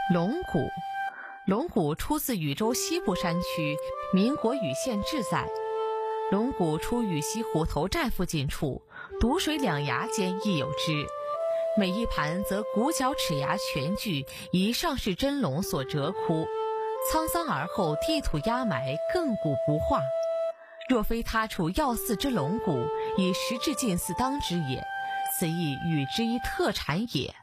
龙骨，龙骨出自禹州西部山区，民国禹县志载。龙骨出禹西虎头寨附近处，毒水两崖间亦有之。每一盘则骨角齿牙全具，以上世真龙所折窟。沧桑而后地土压埋，亘古不化。若非他处要祀之龙骨，以时至近似当之也。此亦禹之一特产也。